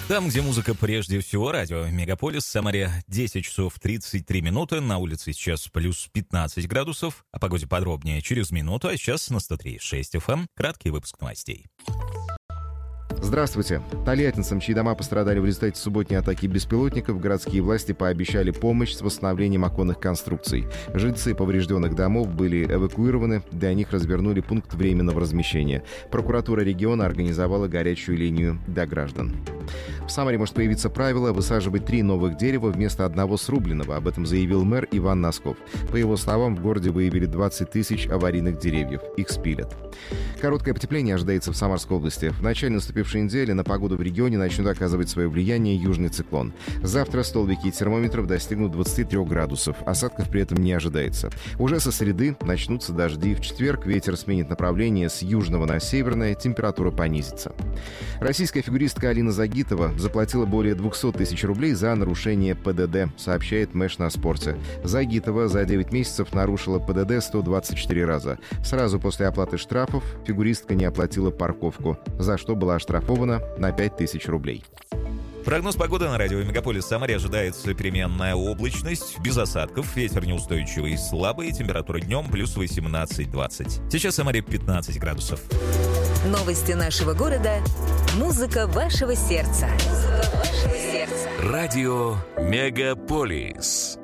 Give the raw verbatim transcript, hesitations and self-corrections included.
Там, где музыка прежде всего, радио Мегаполис, Самаре десять часов тридцать три минуты, на улице сейчас плюс пятнадцать градусов, о погоде подробнее через минуту, а сейчас на сто три и шесть эф эм краткий выпуск новостей. Здравствуйте. Тольяттинцам, чьи дома пострадали в результате субботней атаки беспилотников, городские власти пообещали помощь с восстановлением оконных конструкций. Жильцы поврежденных домов были эвакуированы, для них развернули пункт временного размещения. Прокуратура региона организовала горячую линию для граждан. В Самаре может появиться правило высаживать три новых дерева вместо одного срубленного. Об этом заявил мэр Иван Носков. По его словам, в городе выявили двадцать тысяч аварийных деревьев. Их спилят. Короткое потепление ожидается в Самарской области. В начале наступившей недели на погоду в регионе начнет оказывать свое влияние южный циклон. Завтра столбики термометров достигнут двадцати трёх градусов. Осадков при этом не ожидается. Уже со среды начнутся дожди. В четверг ветер сменит направление с южного на северное, температура понизится. Российская фигуристка Алина Загитова заплатила более двухсот тысяч рублей за нарушение пэ дэ дэ, сообщает Мэш на спорте. Загитова за девять месяцев нарушила пэ дэ дэ сто двадцать четыре раза. Сразу после оплаты штрафов фигуристка не оплатила парковку, за что была оштрафована на пять тысяч рублей. Прогноз погоды на радио Мегаполис Самаре: ожидается переменная облачность, без осадков, ветер неустойчивый, слабый, температура днем плюс восемнадцать-двадцать. Сейчас в Самаре пятнадцать градусов. Новости нашего города. Музыка вашего сердца. Музыка вашего сердца. Радио Мегаполис.